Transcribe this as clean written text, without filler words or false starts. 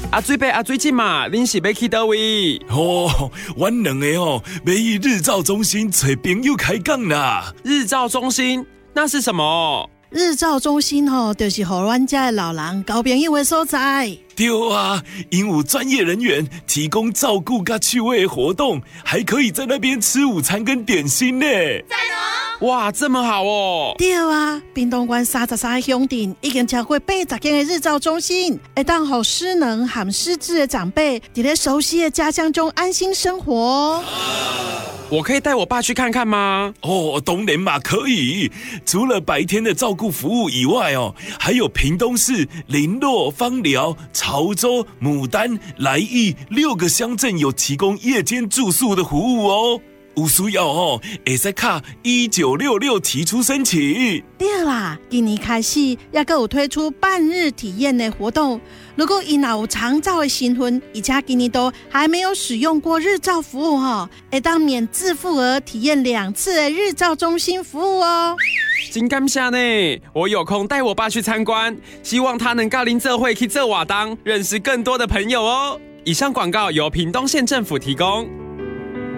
阿水伯阿水姐嘛，恁是要去倒位？ 哦，阮两个要去日照中心找朋友开讲啦。 日照中心那是什么？ 日照中心就是给阮家的老人交朋友的所在。 对啊，因有专业人员提供照顾跟趣味的活动，还可以在那边吃午餐跟点心呢。 赞哦！ 哇，这么好哦！ 对啊，屏东县33个乡镇已经超过80间的日照中心，会当让失能和失智的长辈在熟悉的家乡中安心生活。 我可以带我爸去看看吗？ 哦，当然嘛，可以。除了白天的照顾服务以外还有屏东市林洛、枋寮、潮州、牡丹、来义6个乡镇有提供夜间住宿的服务哦。有需要可以卡1966提出申请。 对啦，今年开始也有推出半日体验的活动。如果因有长照的身份，而且今年都还没有使用过日照服务会当免自付额体验2次的日照中心服务哦。 真感谢呢！我有空带我爸去参观，希望他能跟恁做伙去做活动，认识更多的朋友哦。以上广告由屏东县政府提供。